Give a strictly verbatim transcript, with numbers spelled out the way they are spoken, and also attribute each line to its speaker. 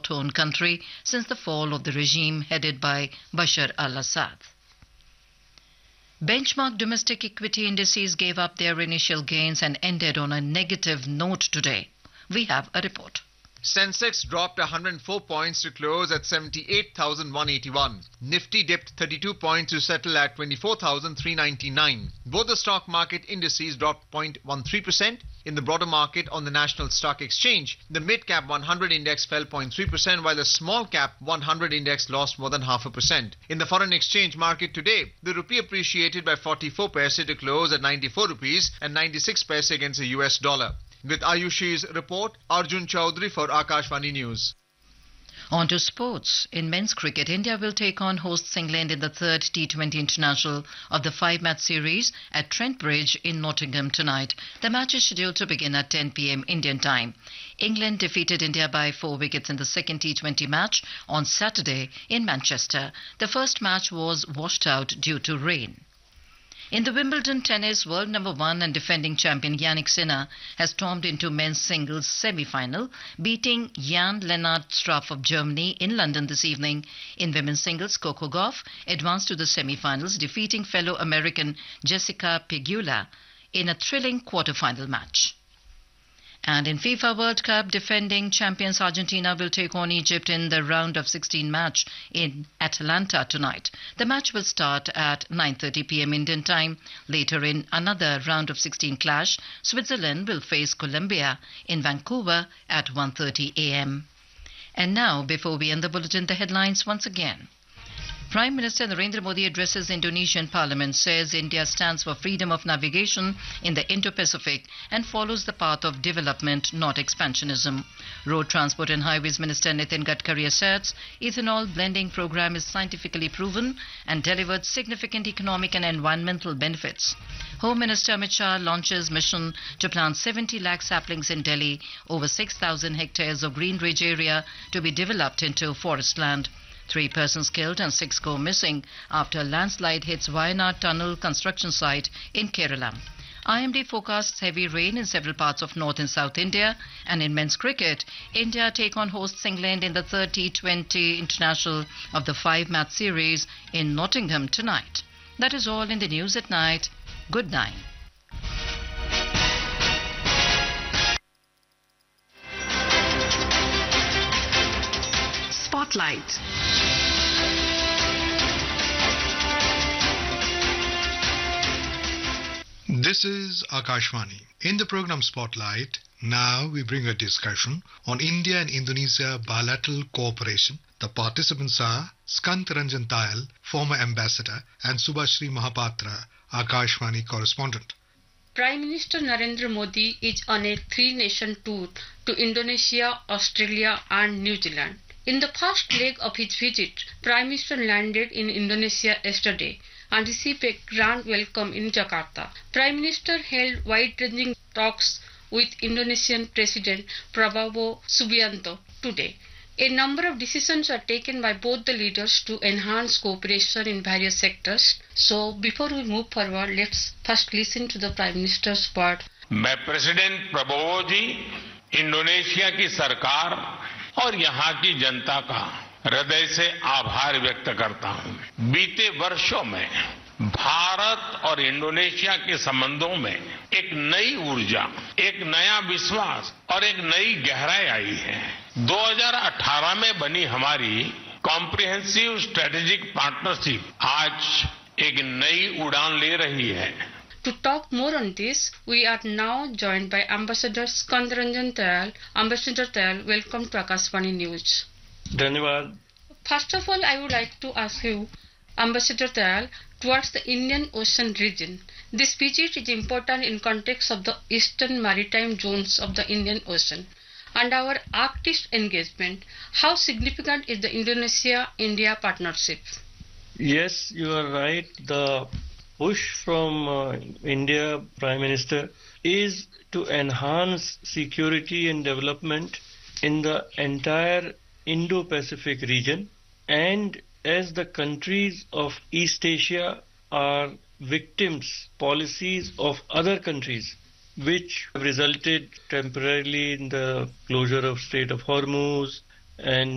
Speaker 1: war-torn country since the fall of the regime headed by Bashar al-Assad. Benchmark domestic equity indices gave up their initial gains and ended on a negative note today. We have a report.
Speaker 2: Sensex dropped one hundred four points to close at seventy-eight thousand one hundred eighty-one. Nifty dipped thirty-two points to settle at twenty-four thousand three hundred ninety-nine. Both the stock market indices dropped zero point one three percent. In the broader market on the National Stock Exchange, the mid-cap one hundred index fell zero point three percent while the small-cap one hundred index lost more than half a percent. In the foreign exchange market today, the rupee appreciated by forty-four paise to close at ninety-four rupees and ninety-six paise against the U S dollar. With Ayushi's report, Arjun Chaudhary for Akashvani News.
Speaker 1: On to sports. In men's cricket, India will take on hosts England in the third T twenty International of the five-match series at Trent Bridge in Nottingham tonight. The match is scheduled to begin at ten p m Indian time. England defeated India by four wickets in the second T twenty match on Saturday in Manchester. The first match was washed out due to rain. In the Wimbledon tennis, world number one and defending champion Jannik Sinner has stormed into men's singles semi-final, beating Jan-Lennard Struff of Germany in London this evening. In women's singles, Coco Gauff advanced to the semi-finals, defeating fellow American Jessica Pegula in a thrilling quarter-final match. And in FIFA World Cup, defending champions Argentina will take on Egypt in the round of sixteen match in Atlanta tonight. The match will start at nine thirty p m Indian time. Later in another round of sixteen clash, Switzerland will face Colombia in Vancouver at one thirty a m And now, before we end the bulletin, the headlines once again. Prime Minister Narendra Modi addresses Indonesian Parliament, says India stands for freedom of navigation in the Indo-Pacific and follows the path of development, not expansionism. Road Transport and Highways Minister Nitin Gadkari asserts ethanol blending program is scientifically proven and delivered significant economic and environmental benefits. Home Minister Amit Shah launches mission to plant seventy lakh saplings in Delhi, over six thousand hectares of green ridge area to be developed into forest land. Three persons killed and six go missing after a landslide hits Wayanad tunnel construction site in Kerala. I M D forecasts heavy rain in several parts of North and South India. And in men's cricket, India take on hosts England in the third T twenty International of the five-match series in Nottingham tonight. That is all in the news at night. Good night.
Speaker 3: Spotlight.
Speaker 4: This is Akashvani. In the program Spotlight, now we bring a discussion on India and Indonesia bilateral cooperation. The participants are Skant Ranjan Tayal, former ambassador, and Subhashri Mahapatra, Akashvani correspondent.
Speaker 5: Prime Minister Narendra Modi is on a three-nation tour to Indonesia, Australia and New Zealand. In the first leg of his visit, Prime Minister landed in Indonesia yesterday and received a grand welcome in Jakarta. Prime Minister held wide-ranging talks with Indonesian President Prabowo Subianto today. A number of decisions are taken by both the leaders to enhance cooperation in various sectors. So, before we move forward, let's first listen to the Prime Minister's word.
Speaker 6: मैं president Prabowo जी, Indonesia की सरकार और यहाँ की जनता का हृदय से आभार व्यक्त करता हूँ। बीते वर्षों में भारत और इंडोनेशिया के संबंधों में एक नई ऊर्जा, एक नया विश्वास और एक नई गहराई आई है। दो हज़ार अठारह में बनी हमारी कॉम्प्रिहेंसिव स्ट्रेटेजिक पार्टनरशिप आज एक नई उड़ान ले रही है।
Speaker 5: To talk more on this, we are now joined by Ambassador Skant Ranjan Tayal. Ambassador Tayal, welcome to Akashvani News.
Speaker 7: Dhanyavad.
Speaker 5: First of all, I would like to ask you, Ambassador Tayal, towards the Indian Ocean region. This visit is important in context of the eastern maritime zones of the Indian Ocean and our Arctic engagement. How significant is the Indonesia-India partnership?
Speaker 7: Yes, you are right. The push from uh, India Prime Minister is to enhance security and development in the entire Indo-Pacific region, and as the countries of East Asia are victims policies of other countries which have resulted temporarily in the closure of Strait of Hormuz and